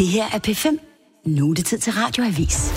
Det her er P5. Nu er det tid til Radioavis.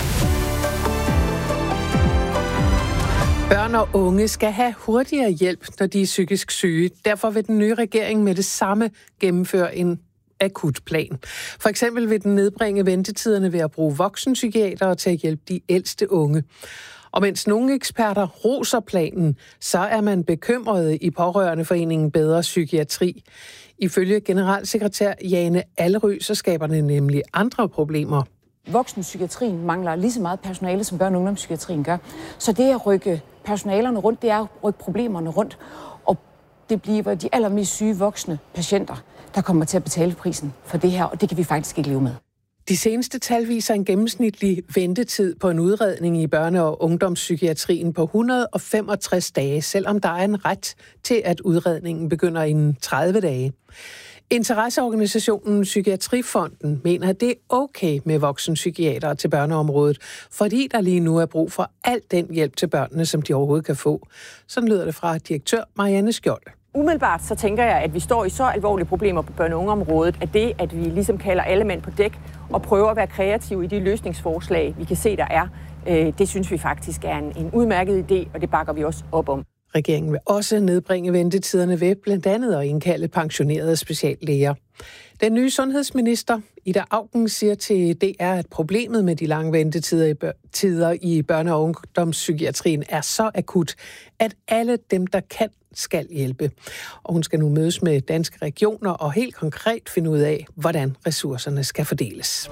Børn og unge skal have hurtigere hjælp, når de er psykisk syge. Derfor vil den nye regering med det samme gennemføre en akutplan. For eksempel vil den nedbringe ventetiderne ved at bruge voksenpsykiatere til at hjælpe de ældste unge. Og mens nogle eksperter roser planen, så er man bekymrede i Pårørendeforeningen Bedre Psykiatri. Ifølge generalsekretær Jane Allerød, så skaber det nemlig andre problemer. Voksenpsykiatrien mangler lige så meget personale, som børne- og ungdomspsykiatrien gør. Så det at rykke personalerne rundt, det er at rykke problemerne rundt. Og det bliver de allermest syge voksne patienter, der kommer til at betale prisen for det her, og det kan vi faktisk ikke leve med. De seneste tal viser en gennemsnitlig ventetid på en udredning i børne- og ungdomspsykiatrien på 165 dage, selvom der er en ret til, at udredningen begynder inden 30 dage. Interesseorganisationen Psykiatrifonden mener, at det er okay med voksenpsykiatere til børneområdet, fordi der lige nu er brug for al den hjælp til børnene, som de overhovedet kan få. Sådan lyder det fra direktør Marianne Skjold. Umiddelbart så tænker jeg, at vi står i så alvorlige problemer på børne- og ungeområdet, at det, at vi ligesom kalder alle mænd på dæk og prøver at være kreative i de løsningsforslag, vi kan se, der er, det synes vi faktisk er en udmærket idé, og det bakker vi også op om. Regeringen vil også nedbringe ventetiderne ved blandt andet at indkalde pensionerede speciallæger. Den nye sundhedsminister, Ida Auken, siger til DR, at problemet med de lange ventetider i børne- og ungdomspsykiatrien er så akut, at alle dem, der kan, skal hjælpe. Og hun skal nu mødes med danske regioner og helt konkret finde ud af, hvordan ressourcerne skal fordeles.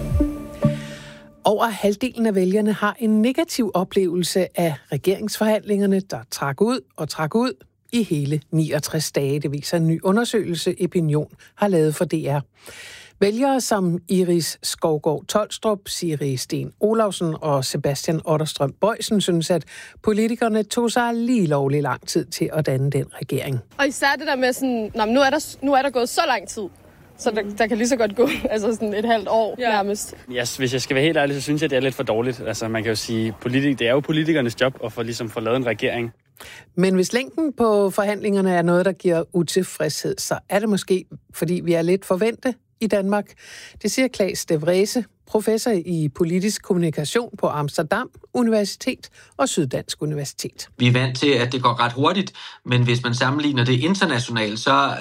Over halvdelen af vælgerne har en negativ oplevelse af regeringsforhandlingerne, der trak ud i hele 69 dage. Det viser en ny undersøgelse, Epinion har lavet for DR. Vælgere som Iris Skovgaard Tolstrup, Siri Sten Olausen og Sebastian Otterstrøm Bøjsen synes, at politikerne tog sig lige lovlig lang tid til at danne den regering. Og især det der med sådan, nu er der gået så lang tid. Så der kan lige så godt gå sådan et halvt år nærmest. Yes, hvis jeg skal være helt ærlig, så synes jeg, det er lidt for dårligt. Altså man kan jo sige, det er jo politikernes job at få lavet en regering. Men hvis længden på forhandlingerne er noget, der giver utilfredshed, så er det måske, fordi vi er lidt forvente i Danmark. Det siger Claes de Vrese, professor i politisk kommunikation på Amsterdam Universitet og Syddansk Universitet. Vi er vant til, at det går ret hurtigt, men hvis man sammenligner det internationalt, så